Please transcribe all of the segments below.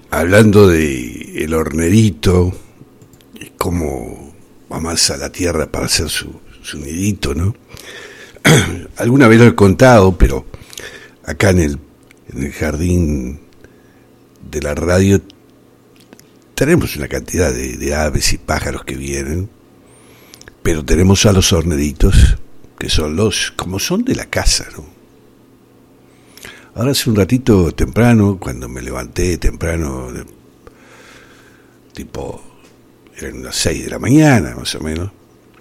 hablando de el hornerito, cómo amasa la tierra para hacer su nidito, ¿no? Alguna vez lo he contado, pero acá en el jardín de la radio tenemos una cantidad de aves y pájaros que vienen, pero tenemos a los horneritos, que son como son de la casa, ¿no? Ahora hace un ratito temprano, cuando me levanté temprano, tipo, eran las 6 de la mañana, más o menos,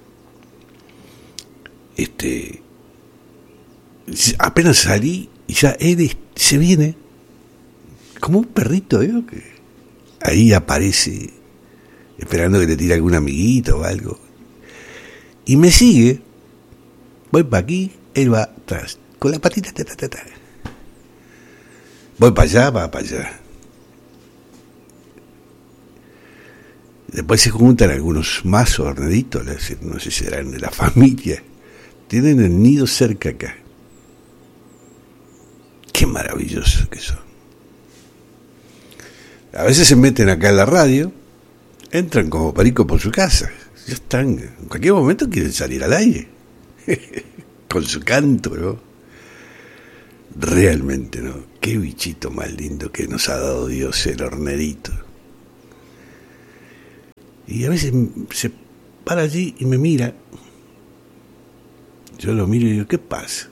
apenas salí y ya él se viene como un perrito, ¿eh? Que ahí aparece esperando que le tire algún amiguito o algo, y me sigue. Voy para aquí, él va atrás con la patita, voy para allá, va para allá. Después se juntan algunos más horneritos, no sé si serán de la familia, tienen el nido cerca acá. Qué maravillosos que son. A veces se meten acá en la radio, entran como perico por su casa, ya están, en cualquier momento quieren salir al aire, con su canto, ¿no? Realmente, ¿no? Qué bichito más lindo que nos ha dado Dios, el hornerito. Y a veces se para allí y me mira, yo lo miro y digo, ¿qué pasa?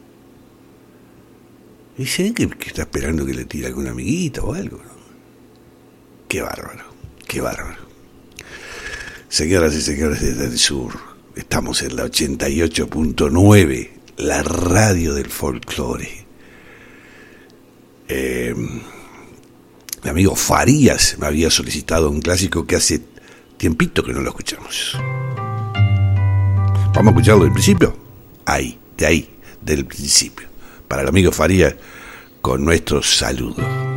Y dice que está esperando que le tire alguna amiguita o algo, ¿no? Qué bárbaro, qué bárbaro. Señoras y señores desde el sur, estamos en la 88.9, la radio del folclore. El amigo Farías me había solicitado un clásico que hace tiempito que no lo escuchamos. Vamos a escucharlo del principio. Del principio. Para el amigo Farías, con nuestro saludo.